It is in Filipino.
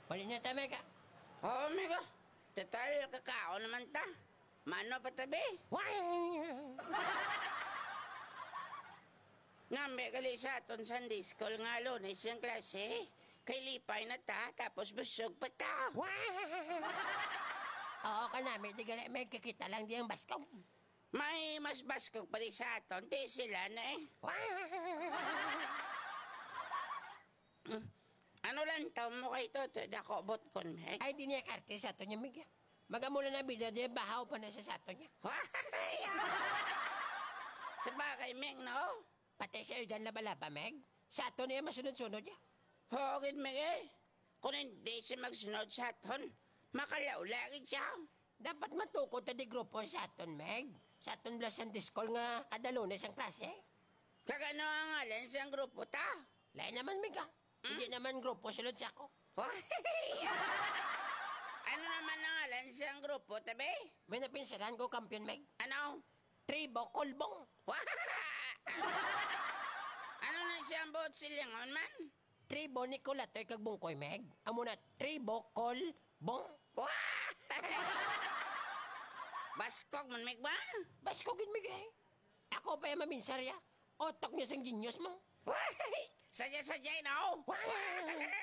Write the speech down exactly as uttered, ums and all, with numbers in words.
Balik na tayo, Mega. Oo, Mega. Total, kakao naman ta. Mano patabi. Ngambe gali sa aton Sunday school nga lunes yung klase. Kay lipay na ta, tapos busog pa ta. Oo ka namin, di gali, may kikita lang di ang baskong. May mas baskog pa rin sa aton, di sila na eh. Hmm. Ano lang tao mo kay Toto, dako bot kon, eh. Ay, di niya karte sa ato niya, Mega. Magamula na bila, di bahaw pa na sa sato niya. Sa bagay, Meng, no? Pati si Erdan Labalaba, Meg. Sa ato niya masunod-sunod niya. Hogid, Meng, eh. Kung hindi siya magsunod sa aton, makalaulagin siya. Dapat matukod ta di grupo sa aton, Meg. Sa aton blasan diskol nga kada lunes ang klase. Kagano ang ngalan siyang grupo ta? Lain naman, Mega. Hindi naman grupo sulod sa ako. Ano naman ang ngalan siyang grupo, tabi? May napinsalan ko, kampiyon, Meg. Ano? Tribo Kolbong. Ano na siyang buot silingon man? Tribo Nicolatoy kagbungkoy, Meg. Amo na Tribo Kolbong. Baskog man, Meg ba? Bas ko gin, Meg, eh. Ako pa yung maminsarya. Otak niya sang genius, mo. Sadya-sadya, no?